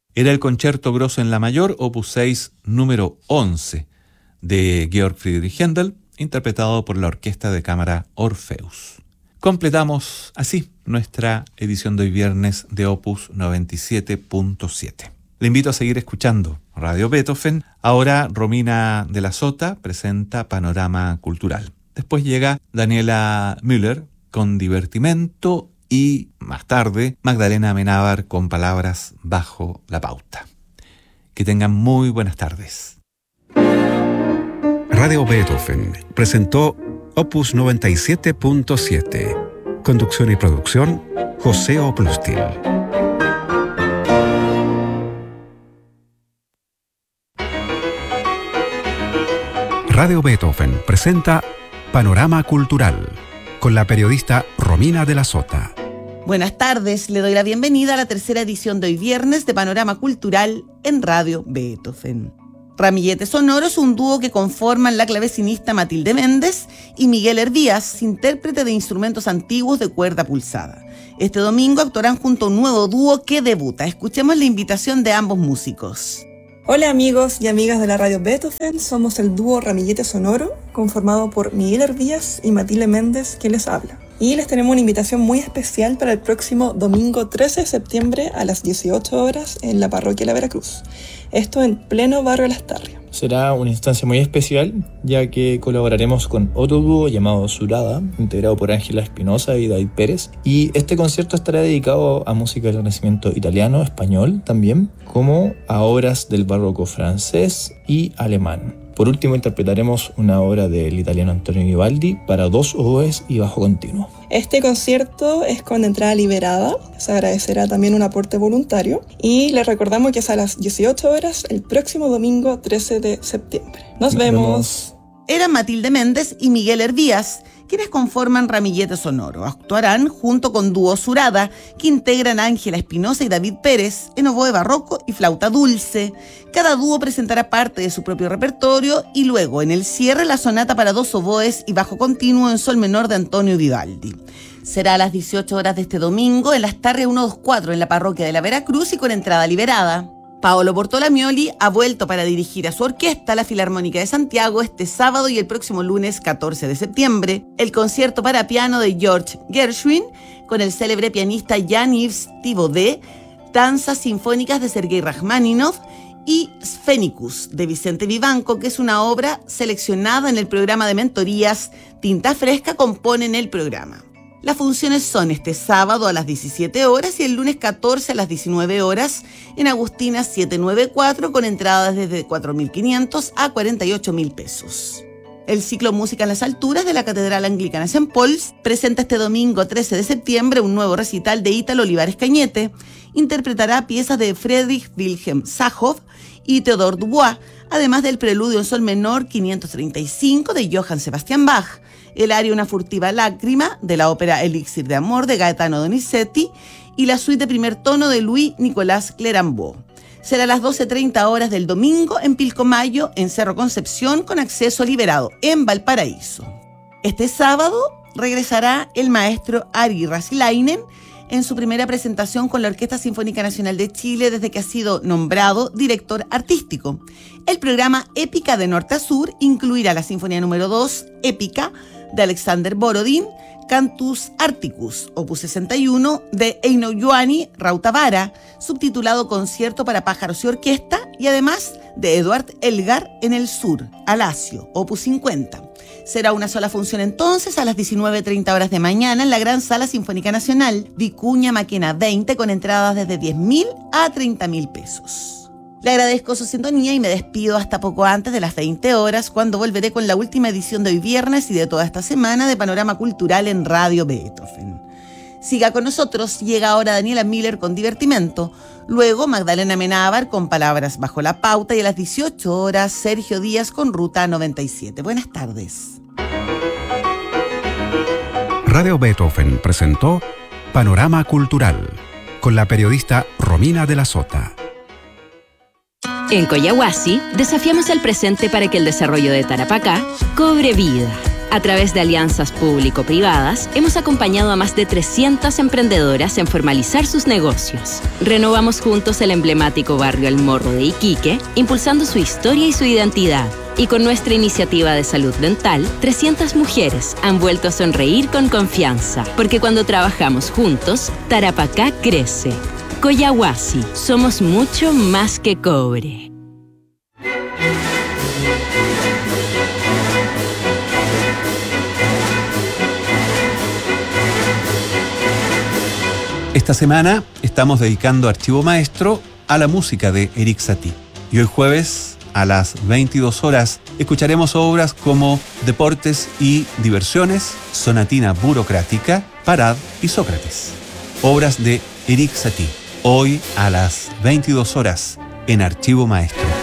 Era el concierto grosso en la mayor, opus 6, número 11, de Georg Friedrich Händel, interpretado por la Orquesta de Cámara Orpheus. Completamos así nuestra edición de hoy viernes de opus 97.7. Le invito a seguir escuchando Radio Beethoven. Ahora Romina de la Sota presenta Panorama Cultural. Después llega Daniela Müller con Divertimento y más tarde Magdalena Amenábar con Palabras bajo la pauta. Que tengan muy buenas tardes. Radio Beethoven presentó Opus 97.7. Conducción y producción, José Oplustil. Radio Beethoven presenta Panorama Cultural con la periodista Romina de la Sota. Buenas tardes, le doy la bienvenida a la tercera edición de hoy viernes de Panorama Cultural en Radio Beethoven. Ramillete Sonoro es un dúo que conforman la clavecinista Matilde Méndez y Miguel Hervías, intérprete de instrumentos antiguos de cuerda pulsada. Este domingo actuarán junto a un nuevo dúo que debuta. Escuchemos la invitación de ambos músicos. Hola amigos y amigas de la Radio Beethoven, somos el dúo Ramillete Sonoro, conformado por Miguel Hervías y Matilde Méndez, que les habla. Y les tenemos una invitación muy especial para el próximo domingo 13 de septiembre a las 18 horas en la parroquia La Veracruz. Esto en pleno barrio Las Tarrias. Será una instancia muy especial, ya que colaboraremos con otro dúo llamado Surada, integrado por Ángela Espinosa y David Pérez. Y este concierto estará dedicado a música del Renacimiento italiano, español también, como a obras del barroco francés y alemán. Por último, interpretaremos una obra del italiano Antonio Vivaldi para 2 oboes y bajo continuo. Este concierto es con entrada liberada, se agradecerá también un aporte voluntario y les recordamos que es a las 18 horas el próximo domingo 13 de septiembre. Nos vemos. Eran Matilde Méndez y Miguel Hervías, quienes conforman Ramillete Sonoro. Actuarán junto con Dúo Surada, que integran Ángela Espinosa y David Pérez en oboe barroco y flauta dulce. Cada dúo presentará parte de su propio repertorio y luego, en el cierre, la sonata para 2 oboes y bajo continuo en sol menor de Antonio Vivaldi. Será a las 18 horas de este domingo en Las Tarrias 124 en la parroquia de la Veracruz y con entrada liberada. Paolo Bortolamioli ha vuelto para dirigir a su orquesta, la Filarmónica de Santiago, este sábado y el próximo lunes 14 de septiembre. El concierto para piano de George Gershwin con el célebre pianista Jan-Yves Thibaudet, danzas sinfónicas de Sergei Rachmaninoff y Sphenicus de Vicente Vivanco, que es una obra seleccionada en el programa de mentorías Tinta Fresca, componen el programa. Las funciones son este sábado a las 17 horas y el lunes 14 a las 19 horas en Agustina 794 con entradas desde 4.500 a 48.000 pesos. El ciclo Música en las Alturas de la Catedral Anglicana St. Paul's presenta este domingo 13 de septiembre un nuevo recital de Ítalo Olivares Cañete. Interpretará piezas de Friedrich Wilhelm Sachov y Theodore Dubois, además del preludio en sol menor 535 de Johann Sebastian Bach, el aria Una furtiva lágrima de la ópera Elixir de Amor de Gaetano Donizetti y la suite de primer tono de Louis-Nicolas Clérambault. Será a las 12:30 horas del domingo en Pilcomayo, en Cerro Concepción, con acceso liberado en Valparaíso. Este sábado regresará el maestro Ari Rasilainen en su primera presentación con la Orquesta Sinfónica Nacional de Chile desde que ha sido nombrado director artístico. El programa Épica de Norte a Sur incluirá la Sinfonía número 2, Épica, de Alexander Borodin, Cantus Arcticus, opus 61, de Eino Ioanni Rautavaara, subtitulado Concierto para pájaros y orquesta, y además de Eduard Elgar en el Sur, Alacio, opus 50. Será una sola función entonces a las 19:30 horas de mañana en la Gran Sala Sinfónica Nacional, Vicuña Maquena 20, con entradas desde 10.000 a 30.000 pesos. Le agradezco su sintonía y me despido hasta poco antes de las 20 horas, cuando volveré con la última edición de hoy viernes y de toda esta semana de Panorama Cultural en Radio Beethoven. Siga con nosotros, llega ahora Daniela Müller con Divertimento, luego Magdalena Amenábar con Palabras bajo la pauta y a las 18 horas Sergio Díaz con Ruta 97. Buenas tardes. Radio Beethoven presentó Panorama Cultural con la periodista Romina de la Sota. En Coyahuasi desafiamos al presente para que el desarrollo de Tarapacá cobre vida. A través de alianzas público-privadas, hemos acompañado a más de 300 emprendedoras en formalizar sus negocios. Renovamos juntos el emblemático barrio El Morro de Iquique, impulsando su historia y su identidad. Y con nuestra iniciativa de salud dental, 300 mujeres han vuelto a sonreír con confianza. Porque cuando trabajamos juntos, Tarapacá crece. Collahuasi, somos mucho más que cobre. Esta semana estamos dedicando Archivo Maestro a la música de Erik Satie. Y hoy jueves, a las 22 horas, escucharemos obras como Deportes y Diversiones, Sonatina Burocrática, Parad y Sócrates. Obras de Erik Satie. Hoy a las 22 horas en Archivo Maestro.